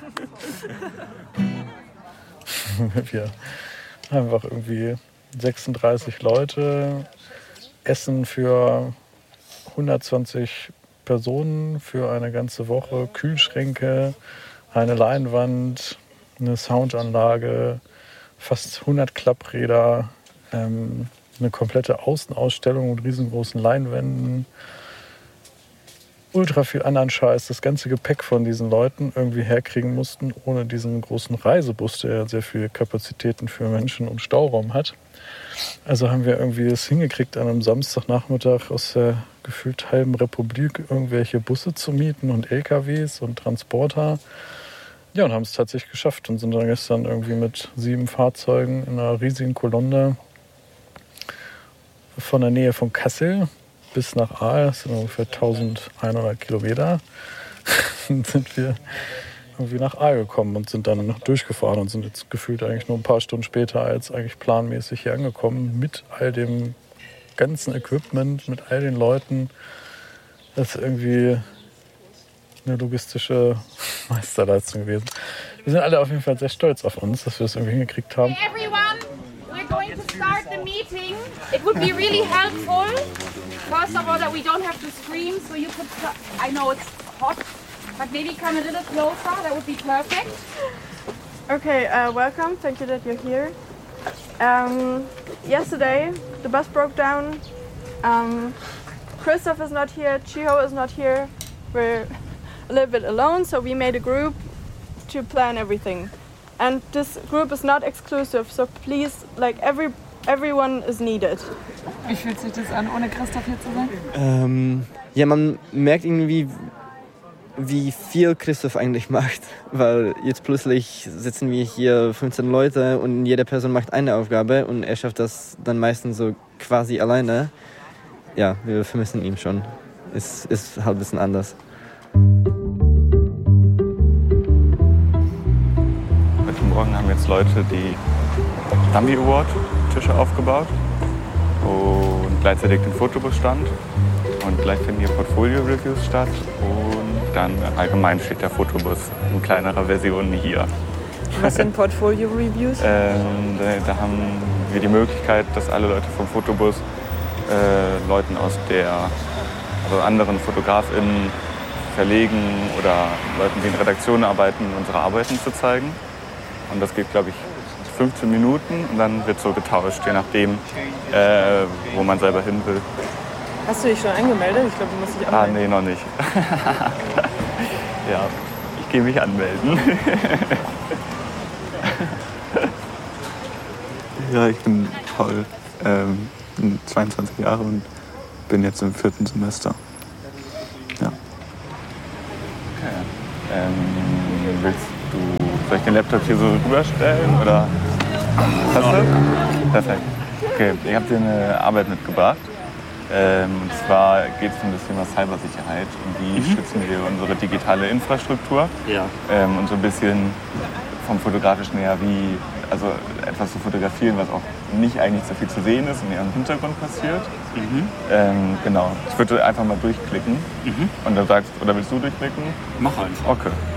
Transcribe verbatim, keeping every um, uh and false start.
Wir einfach irgendwie sechsunddreißig Leute, Essen für hundertzwanzig Personen für eine ganze Woche, Kühlschränke, eine Leinwand, eine Soundanlage, fast hundert Klappräder, ähm, eine komplette Außenausstellung mit riesengroßen Leinwänden, ultra viel anderen Scheiß, das ganze Gepäck von diesen Leuten irgendwie herkriegen mussten, ohne diesen großen Reisebus, der sehr viele Kapazitäten für Menschen und Stauraum hat. Also haben wir irgendwie es hingekriegt, an einem Samstagnachmittag aus der gefühlt halben Republik irgendwelche Busse zu mieten und L K Ws und Transporter. Ja, und haben es tatsächlich geschafft und sind dann gestern irgendwie mit sieben Fahrzeugen in einer riesigen Kolonne von der Nähe von Kassel bis nach Aal, das sind ungefähr eintausendeinhundert Kilometer, sind wir irgendwie nach Aal gekommen und sind dann durchgefahren und sind jetzt gefühlt eigentlich nur ein paar Stunden später als eigentlich planmäßig hier angekommen mit all dem ganzen Equipment, mit all den Leuten. Das ist irgendwie eine logistische Meisterleistung gewesen. Wir sind alle auf jeden Fall sehr stolz auf uns, dass wir das irgendwie hingekriegt haben. Hey everyone, we're going to start the meeting. It would be really helpful, first of all, that we don't have to scream, so you could, I know it's hot, but maybe come a little closer, that would be perfect. Okay, uh, welcome, thank you that you're here. Um, yesterday, the bus broke down. Um, Christoph is not here, Chiho is not here. We're a little bit alone, so we made a group to plan everything. And this group is not exclusive, so please, like every everyone is needed. Wie fühlt sich das an, ohne Christoph hier zu sein? Ähm, ja, man merkt irgendwie, wie viel Christoph eigentlich macht, weil jetzt plötzlich sitzen wir hier fünfzehn Leute und jede Person macht eine Aufgabe und er schafft das dann meistens so quasi alleine. Ja, wir vermissen ihn schon. Es ist halt ein bisschen anders. Heute Morgen haben jetzt Leute die Dummy Award Tische aufgebaut und gleichzeitig den Fotobus stand und gleich finden hier Portfolio-Reviews statt und dann allgemein steht der Fotobus in kleinerer Version hier. Was sind Portfolio-Reviews? ähm, da, da haben wir die Möglichkeit, dass alle Leute vom Fotobus äh, Leuten aus der, also anderen FotografInnen, Verlegen oder Leuten, die in Redaktionen arbeiten, unsere Arbeiten zu zeigen. Und das geht, glaube ich, fünfzehn Minuten und dann wird so getauscht, je nachdem, äh, wo man selber hin will. Hast du dich schon angemeldet? Ich glaube, du musst dich anmelden. Ah, nee, noch nicht. Ja, ich gehe mich anmelden. Ja, ich bin Paul, ähm, bin zweiundzwanzig Jahre und bin jetzt im vierten Semester. Ja. Okay. Ähm, willst du soll ich den Laptop hier so rüberstellen oder? Hast du? Perfekt. Okay, ich habe dir eine Arbeit mitgebracht. Ähm, und zwar geht es um das Thema Cybersicherheit und wie mhm. schützen wir unsere digitale Infrastruktur. Ja. Ähm, und so ein bisschen vom Fotografischen her, wie also etwas zu fotografieren, was auch nicht eigentlich so viel zu sehen ist und eher im Hintergrund passiert. Mhm. Ähm, genau. Ich würde einfach mal durchklicken. Mhm. Und dann sagst, oder willst du durchklicken? Mach einfach. Okay.